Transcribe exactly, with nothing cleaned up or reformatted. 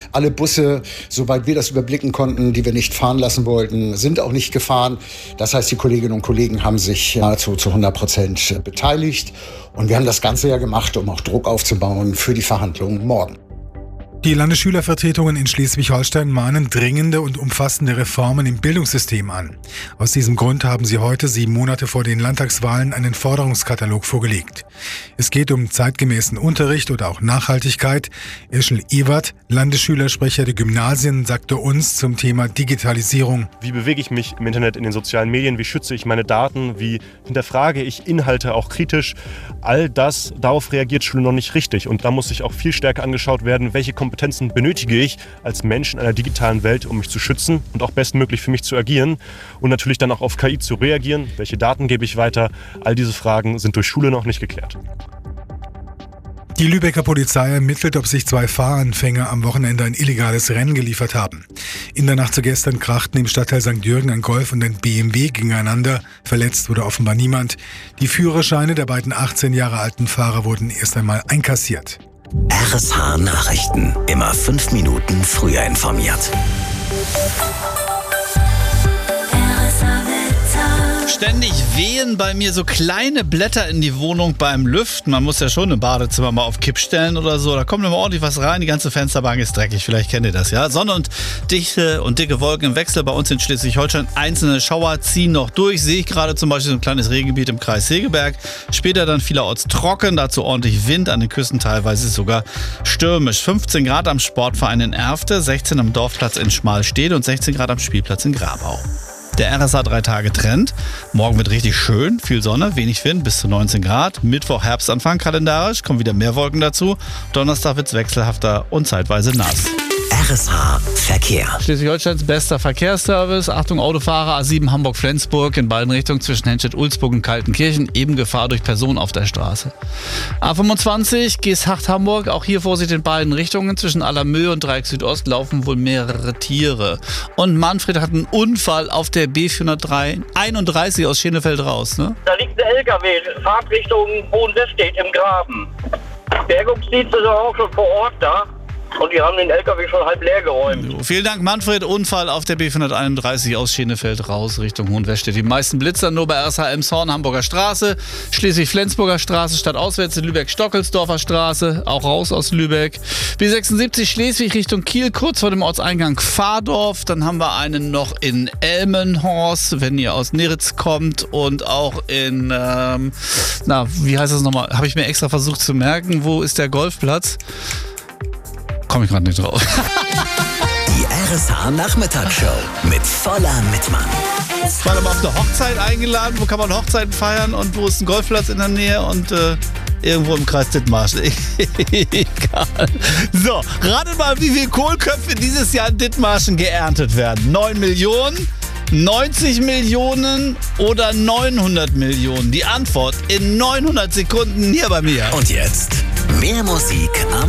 Alle Busse, soweit wir das überblicken konnten, die wir nicht fahren lassen wollten, sind auch nicht gefahren. Das heißt, die Kolleginnen und Kollegen haben sich nahezu zu hundert Prozent beteiligt. Und wir haben das Ganze ja gemacht, um auch Druck aufzubauen für die Verhandlungen morgen. Die Landesschülervertretungen in Schleswig-Holstein mahnen dringende und umfassende Reformen im Bildungssystem an. Aus diesem Grund haben sie heute, sieben Monate vor den Landtagswahlen, einen Forderungskatalog vorgelegt. Es geht um zeitgemäßen Unterricht oder auch Nachhaltigkeit. Eschel Ewert, Landesschülersprecher der Gymnasien, sagte uns zum Thema Digitalisierung: Wie bewege ich mich im Internet, in den sozialen Medien? Wie schütze ich meine Daten? Wie hinterfrage ich Inhalte auch kritisch? All das, darauf reagiert Schule noch nicht richtig. Und da muss sich auch viel stärker angeschaut werden, welche Kompetenzen benötige ich als Mensch in einer digitalen Welt, um mich zu schützen und auch bestmöglich für mich zu agieren und natürlich dann auch auf K I zu reagieren. Welche Daten gebe ich weiter? All diese Fragen sind durch Schule noch nicht geklärt. Die Lübecker Polizei ermittelt, ob sich zwei Fahranfänger am Wochenende ein illegales Rennen geliefert haben. In der Nacht zu gestern krachten im Stadtteil Sankt Jürgen ein Golf und ein B M W gegeneinander. Verletzt wurde offenbar niemand. Die Führerscheine der beiden achtzehn Jahre alten Fahrer wurden erst einmal einkassiert. R S H Nachrichten. Immer fünf Minuten früher informiert. Ständig wehen bei mir so kleine Blätter in die Wohnung beim Lüften. Man muss ja schon ein Badezimmer mal auf Kipp stellen oder so. Da kommt immer ordentlich was rein. Die ganze Fensterbank ist dreckig. Vielleicht kennt ihr das, ja. Sonne und dichte und dicke Wolken im Wechsel bei uns in Schleswig-Holstein. Einzelne Schauer ziehen noch durch. Sehe ich gerade zum Beispiel so ein kleines Regengebiet im Kreis Segeberg. Später dann vielerorts trocken. Dazu ordentlich Wind. An den Küsten teilweise sogar stürmisch. fünfzehn Grad am Sportverein in Erfte, sechzehn am Dorfplatz in Schmalstedt und sechzehn Grad am Spielplatz in Grabau. Der R S A drei Tage Trend. Morgen wird richtig schön, viel Sonne, wenig Wind, bis zu neunzehn Grad. Mittwoch Herbstanfang kalendarisch, kommen wieder mehr Wolken dazu. Donnerstag wird es wechselhafter und zeitweise nass. R S H Verkehr. Schleswig-Holsteins bester Verkehrsservice. Achtung Autofahrer, A sieben Hamburg-Flensburg in beiden Richtungen zwischen Henstedt-Ulzburg und Kaltenkirchen. Eben Gefahr durch Personen auf der Straße. A fünfundzwanzig, Geesthacht-Hamburg. Auch hier Vorsicht in beiden Richtungen. Zwischen Allermöhe und Dreieck Südost laufen wohl mehrere Tiere. Und Manfred hat einen Unfall auf der B vierhunderteinunddreißig aus Schenefeld raus. Ne? Da liegt ein L K W, Fahrtrichtung Hohenwestedt im Graben. Bergungsdienste sind auch schon vor Ort da. Und die haben den L K W schon halb leer geräumt. So, vielen Dank, Manfred. Unfall auf der B vierhunderteinunddreißig aus Schenefeld raus Richtung Hohenwestedt. Die meisten Blitzer nur bei R S H Emshorn, Hamburger Straße, Schleswig-Flensburger Straße, stadtauswärts in Lübeck-Stockelsdorfer Straße, auch raus aus Lübeck. B sechsundsiebzig Schleswig Richtung Kiel, kurz vor dem Ortseingang Pfadorf. Dann haben wir einen noch in Elmenhorst, wenn ihr aus Neritz kommt. Und auch in, ähm, na, wie heißt das nochmal? Habe ich mir extra versucht zu merken. Wo ist der Golfplatz? Komme ich gerade nicht drauf. Die R S H Nachmittagsshow mit voller Mitmann. Ich war aber auf eine Hochzeit eingeladen. Wo kann man Hochzeiten feiern und wo ist ein Golfplatz in der Nähe und äh, irgendwo im Kreis Dithmarschen. Egal. So, ratet mal, wie viele Kohlköpfe dieses Jahr in Dithmarschen geerntet werden. neun Millionen, neunzig Millionen oder neunhundert Millionen? Die Antwort in neunhundert Sekunden hier bei mir. Und jetzt mehr Musik am